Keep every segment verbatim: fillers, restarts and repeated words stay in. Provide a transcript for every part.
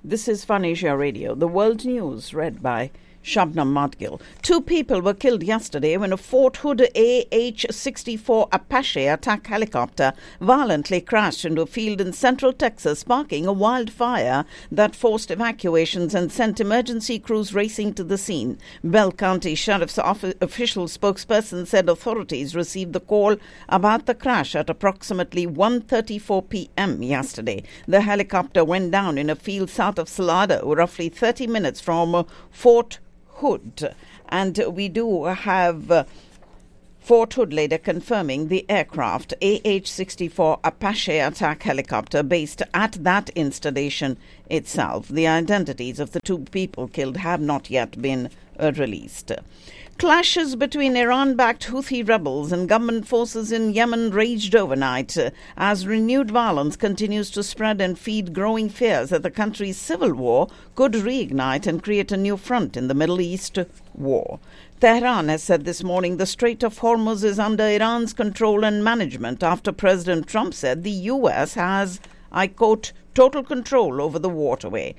This is Fun Asia Radio, the world news read by Shabnam Madgil. Two people were killed yesterday when a Fort Hood A H sixty-four Apache attack helicopter violently crashed into a field in central Texas, sparking a wildfire that forced evacuations and sent emergency crews racing to the scene. Bell County Sheriff's office official spokesperson said authorities received the call about the crash at approximately one thirty-four p.m. yesterday. The helicopter went down in a field south of Salado, roughly thirty minutes from Fort Hood, and we do have uh, Fort Hood later confirming the aircraft A H sixty-four Apache attack helicopter based at that installation itself. The identities of the two people killed have not yet been uh, released. Clashes between Iran-backed Houthi rebels and government forces in Yemen raged overnight uh, as renewed violence continues to spread and feed growing fears that the country's civil war could reignite and create a new front in the Middle East war. Tehran has said this morning the Strait of Hormuz is under Iran's control and management after President Trump said the U S has, I quote, total control over the waterway.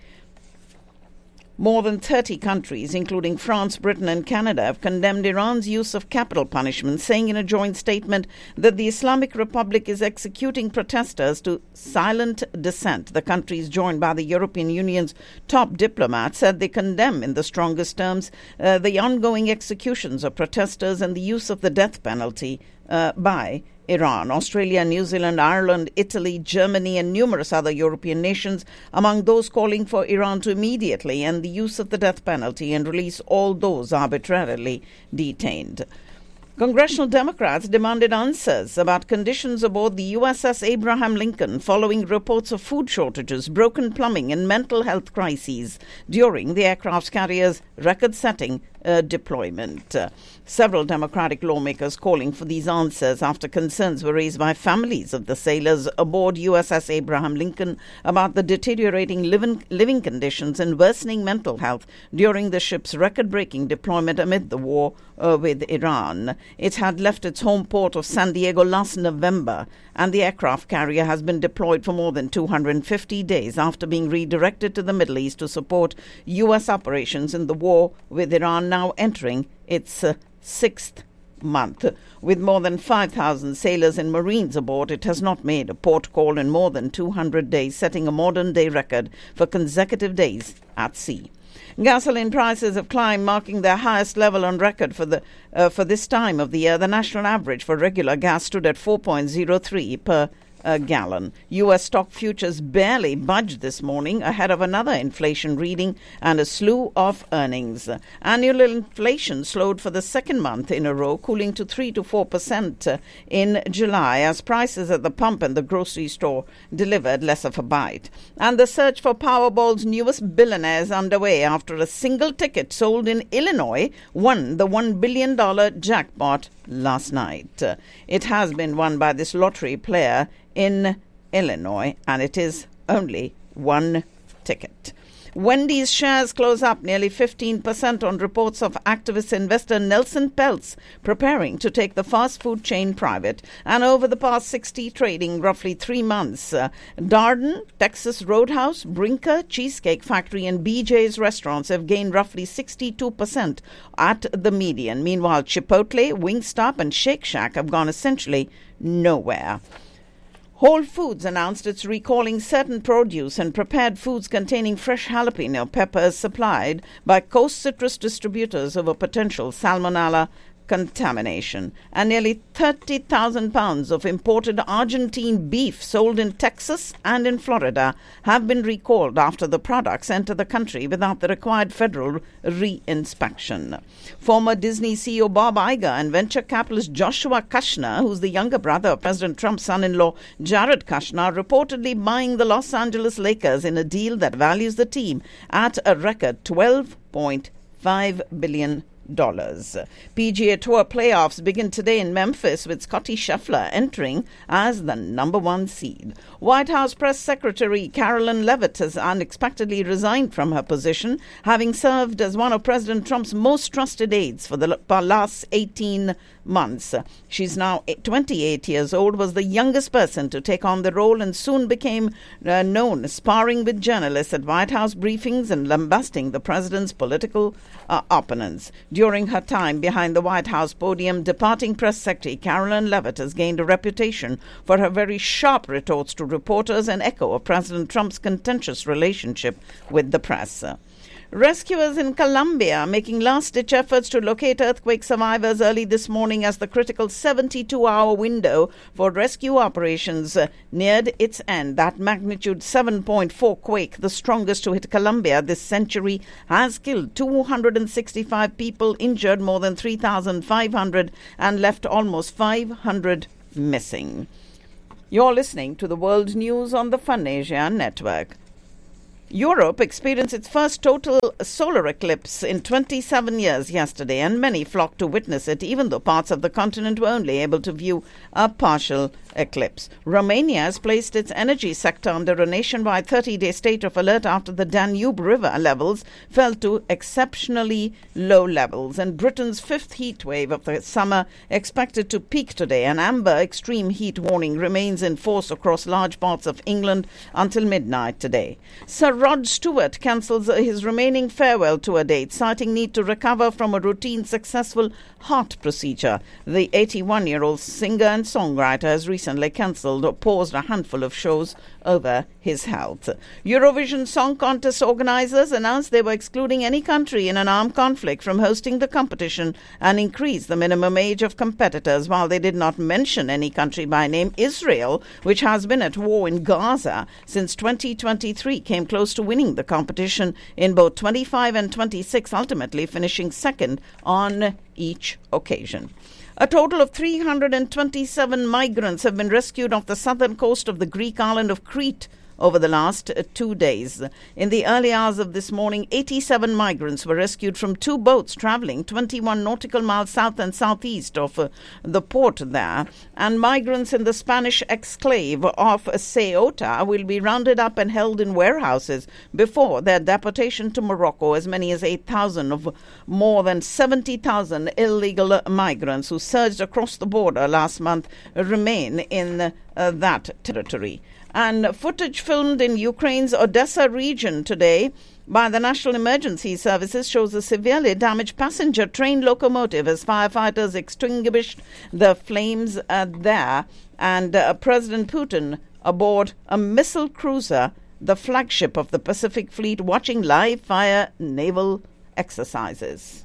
More than thirty countries, including France, Britain and Canada, have condemned Iran's use of capital punishment, saying in a joint statement that the Islamic Republic is executing protesters to silent dissent. The countries, joined by the European Union's top diplomats, said they condemn in the strongest terms uh, the ongoing executions of protesters and the use of the death penalty uh, by Iran. Australia, New Zealand, Ireland, Italy, Germany and numerous other European nations among those calling for Iran to immediately end the use of the death penalty and release all those arbitrarily detained. Congressional Democrats demanded answers about conditions aboard the U S S Abraham Lincoln following reports of food shortages, broken plumbing and mental health crises during the aircraft carrier's record-setting uh, deployment. Uh, several Democratic lawmakers calling for these answers after concerns were raised by families of the sailors aboard U S S Abraham Lincoln about the deteriorating living, living conditions and worsening mental health during the ship's record-breaking deployment amid the war uh, with Iran. It had left its home port of San Diego last November, and the aircraft carrier has been deployed for more than two hundred fifty days after being redirected to the Middle East to support U S operations in the war with Iran, now entering its uh, sixth month. With more than five thousand sailors and Marines aboard, it has not made a port call in more than two hundred days, setting a modern-day record for consecutive days at sea. Gasoline prices have climbed, marking their highest level on record for the uh, for this time of the year. The national average for regular gas stood at four point oh three per a gallon. U S stock futures barely budged this morning ahead of another inflation reading and a slew of earnings. Annual inflation slowed for the second month in a row, cooling to three to four percent in July as prices at the pump and the grocery store delivered less of a bite. And the search for Powerball's newest billionaire is underway after a single ticket sold in Illinois won the one billion dollars jackpot last night. It has been won by this lottery player in Illinois, and it is only one ticket. Wendy's shares close up nearly fifteen percent on reports of activist investor Nelson Peltz preparing to take the fast food chain private. And over the past sixty trading, roughly three months, uh, Darden, Texas Roadhouse, Brinker, Cheesecake Factory and B J's restaurants have gained roughly sixty-two percent at the median. Meanwhile, Chipotle, Wingstop and Shake Shack have gone essentially nowhere. Whole Foods announced it's recalling certain produce and prepared foods containing fresh jalapeno peppers supplied by Coast Citrus distributors over potential salmonella contamination. And nearly thirty thousand pounds of imported Argentine beef sold in Texas and in Florida have been recalled after the products enter the country without the required federal re-inspection. Former Disney C E O Bob Iger and venture capitalist Joshua Kushner, who's the younger brother of President Trump's son-in-law Jared Kushner, are reportedly buying the Los Angeles Lakers in a deal that values the team at a record twelve point five billion dollars. P G A Tour playoffs begin today in Memphis with Scottie Scheffler entering as the number one seed. White House Press Secretary Carolyn Leavitt has unexpectedly resigned from her position, having served as one of President Trump's most trusted aides for the last eighteen months. She's now twenty-eight years old, was the youngest person to take on the role, and soon became uh, known sparring with journalists at White House briefings and lambasting the president's political uh, opponents. During her time behind the White House podium, departing Press Secretary Carolyn Leavitt has gained a reputation for her very sharp retorts to reporters and echo of President Trump's contentious relationship with the press. Rescuers in Colombia are making last-ditch efforts to locate earthquake survivors early this morning as the critical seventy-two hour window for rescue operations uh, neared its end. That magnitude seven point four quake, the strongest to hit Colombia this century, has killed two hundred sixty-five people, injured more than three thousand five hundred, and left almost five hundred missing. You're listening to the World News on the Fun Asia Network. Europe experienced its first total solar eclipse in twenty-seven years yesterday, and many flocked to witness it, even though parts of the continent were only able to view a partial eclipse. Romania has placed its energy sector under a nationwide thirty-day state of alert after the Danube River levels fell to exceptionally low levels, and Britain's fifth heat wave of the summer expected to peak today. An amber extreme heat warning remains in force across large parts of England until midnight today. Sir Rod Stewart cancels his remaining farewell tour date, citing need to recover from a routine successful heart procedure. The eighty-one-year-old singer and songwriter has recently cancelled or paused a handful of shows over his health. Eurovision Song Contest organisers announced they were excluding any country in an armed conflict from hosting the competition and increased the minimum age of competitors. While they did not mention any country by name, Israel, which has been at war in Gaza since twenty twenty-three, came close to winning the competition in both twenty-five and twenty-six, ultimately finishing second on each occasion. A total of three hundred twenty-seven migrants have been rescued off the southern coast of the Greek island of Crete over the last uh, two days. In the early hours of this morning, eighty-seven migrants were rescued from two boats travelling twenty-one nautical miles south and southeast of uh, the port there. And migrants in the Spanish exclave of Ceuta will be rounded up and held in warehouses before their deportation to Morocco. As many as eight thousand of more than seventy thousand illegal migrants who surged across the border last month remain in uh, that territory. And footage filmed in Ukraine's Odessa region today by the National Emergency Services shows a severely damaged passenger train locomotive as firefighters extinguished the flames uh, there. And uh, President Putin aboard a missile cruiser, the flagship of the Pacific Fleet, watching live fire naval exercises.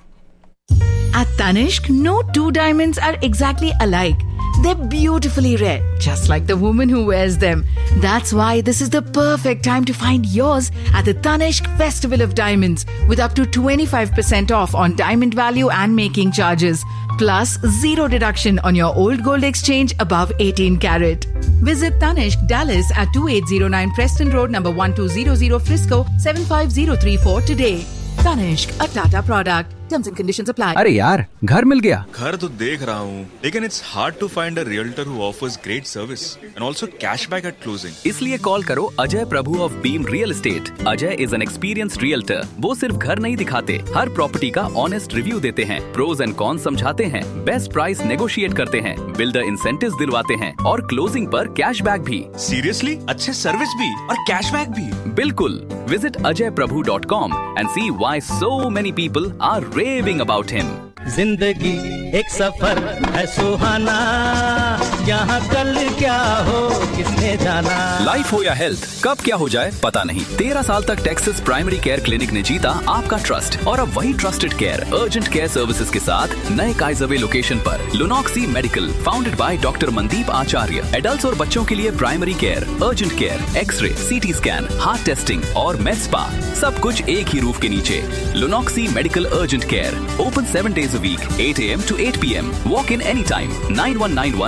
At Tanishq, no two diamonds are exactly alike. They're beautifully rare, just like the woman who wears them. That's why this is the perfect time to find yours at the Tanishq Festival of Diamonds, with up to twenty-five percent off on diamond value and making charges, plus zero deduction on your old gold exchange above eighteen carat. Visit Tanishq Dallas at twenty-eight oh nine Preston Road, number twelve hundred Frisco, seven five zero three four today. Tanishq, a Tata product. Terms and conditions apply. अरे यार, घर मिल गया। घर तो देख रहा हूँ, लेकिन it's hard to find a realtor who offers great service and also cashback at closing. इसलिए कॉल करो अजय प्रभु of beam real estate. Ajay is an experienced realtor. वो सिर्फ घर नहीं दिखाते, हर प्रॉपर्टी का ऑनेस्ट रिव्यू देते हैं, प्रोज एंड कॉन्स समझाते हैं, बेस्ट प्राइस नेगोशिएट करते हैं, बिल्डर इंसेंटिव्स दिलवाते हैं और क्लोजिंग पर कैशबैक भी। सीरियसली? अच्छे सर्विस भी और कैशबैक भी? बिल्कुल। Visit Ajay Prabhu dot com and C why so many people are raving about him. जिंदगी एक सफर है सुहाना, यहाँ कल क्या हो किसने जाना। लाइफ हो या हेल्थ, कब क्या हो जाए पता नहीं। तेरह साल तक टेक्सास प्राइमरी केयर क्लिनिक ने जीता आपका ट्रस्ट, और अब वही trusted care urgent care services के साथ नए काइजरवे लोकेशन पर। लुनॉक्सी medical, founded by doctor Mandeep Acharya. Adults और बच्चों के लिए primary care, urgent care, x ray, CT scan, heart testing और med spa, सब कुछ एक ही रूफ के नीचे। लुनॉक्सी medical urgent care, open seven days a week, eight a.m. to eight p.m. Walk in anytime. nine one nine one Kaiser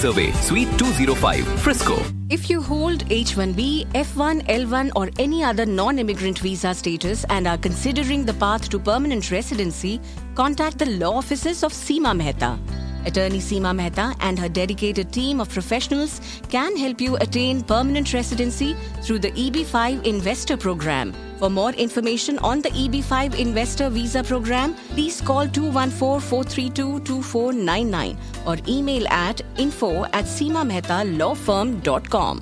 Survey, Suite two oh five, Frisco. If you hold H one B, F one, L one or any other non-immigrant visa status and are considering the path to permanent residency, contact the law offices of Seema Mehta. Attorney Seema Mehta and her dedicated team of professionals can help you attain permanent residency through the E B five Investor Program. For more information on the E B five Investor Visa Program, please call two one four, four three two, two four nine nine or email at info at seema mehta law firm dot com.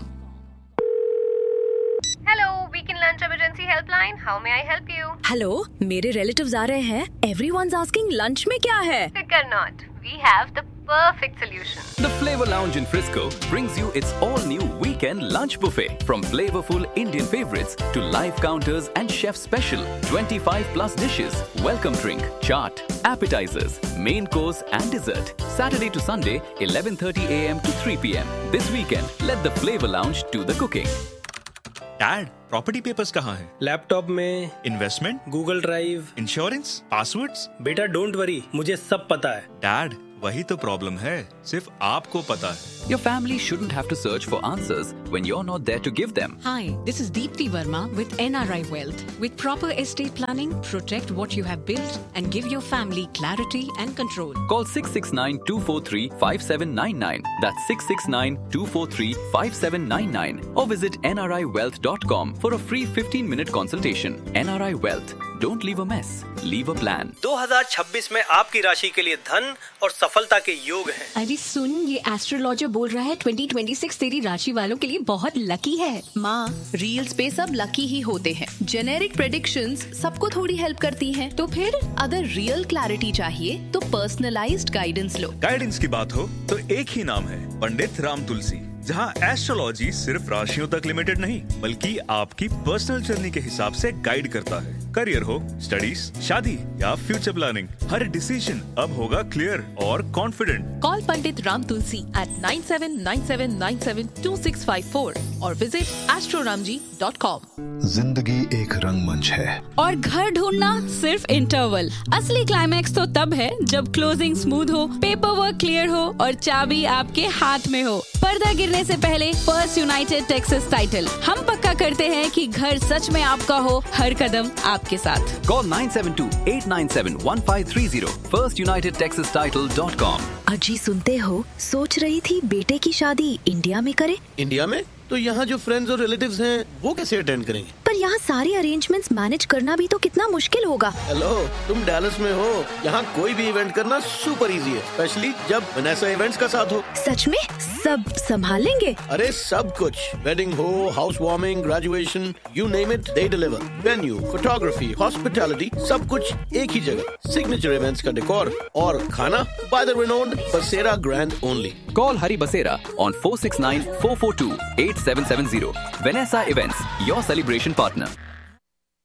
Hello, Weekend Lunch Emergency Helpline. How may I help you? Hello, मेरे relatives आ रहे हैं. Everyone's asking lunch में क्या है? Fear not. We have the perfect solution. The Flavor Lounge in Frisco brings you its all-new weekend lunch buffet. From flavorful Indian favorites to live counters and chef special twenty-five plus dishes, welcome drink, chaat, appetizers, main course and dessert. Saturday to Sunday, eleven thirty a m to three p m This weekend, let the Flavor Lounge do the cooking. Dad, property papers कहाँ हैं? Laptop में. Investment, Google drive, insurance, passwords. बेटा don't worry, मुझे सब पता है. Dad, वही तो प्रॉब्लम है, सिर्फ आपको पता है. Your family shouldn't have to search for answers when you're not there to give them. Hi, this is Deepti Verma with N R I Wealth. With proper estate planning, protect what you have built and give your family clarity and control. Call six six nine, two four three, five seven nine nine. That's six six nine, two four three, five seven nine nine. Or visit N R I wealth dot com for a free fifteen minute consultation. N R I Wealth. Don't leave a mess. Leave a plan. दो हज़ार छब्बीस में आपकी राशि के लिए धन और सफलता के योग हैं. अरे सुन, ये एस्ट्रोलॉजर बोल रहा है ट्वेंटी ट्वेंटी सिक्स तेरी राशि वालों के लिए बहुत लकी है. माँ, रील्स पे सब लकी ही होते हैं. जेनेरिक प्रेडिक्शंस सबको थोड़ी हेल्प करती हैं. तो फिर अगर रियल क्लैरिटी चाहिए तो पर्सनलाइज्ड गाइडेंस लो. गाइडेंस की बात हो तो एक ही नाम है, पंडित राम तुलसी. जहाँ एस्ट्रोलॉजी सिर्फ राशियों तक लिमिटेड नहीं, बल्कि आपकी पर्सनल जर्नी के हिसाब से गाइड करता है. करियर हो, स्टडीज, शादी या फ्यूचर प्लानिंग, हर डिसीजन अब होगा क्लियर और confident. Call Pandit Ram Tulsi eight nine seven nine seven nine seven to six five four और विजिट एस्ट्रोरामजी डॉट कॉम. जिंदगी एक रंगमंच है और घर ढूंढना सिर्फ इंटरवल. असली क्लाइमैक्स तो तब है जब क्लोजिंग स्मूथ हो, पेपर वर्क क्लियर हो और चाबी आपके हाथ में हो. पर्दा गिरने से पहले फर्स्ट यूनाइटेड टेक्सास टाइटल. हम पक्का करते हैं कि घर सच में आपका हो, हर कदम आपके साथ. Call nine seven two, eight nine seven, one five three zero. first united texas title dot com. अजी सुनते हो, सोच रही थी बेटे की शादी इंडिया में करे. इंडिया में? तो यहाँ जो फ्रेंड्स और रिलेटिव्स हैं वो कैसे अटेंड करेंगे? पर यहाँ सारे अरेंजमेंट्स मैनेज करना भी तो कितना मुश्किल होगा. हेलो, तुम डैलस में हो, यहाँ कोई भी इवेंट करना सुपर इजी है, स्पेशली जब वनेसा इवेंट्स का साथ हो. सच में सब संभाल लेंगे? अरे सब कुछ, वेडिंग हो, house warming, graduation, you name it, they deliver. Venue, photography, hospitality, सब कुछ एक ही जगह. सिग्नेचर इवेंट्स का डेकोर और खाना बाय द रिनोन्ड बसेरा grand only. Call Hari Basera on four six nine, four four two, eight seven seven zero. Vanessa Events, your celebration partner.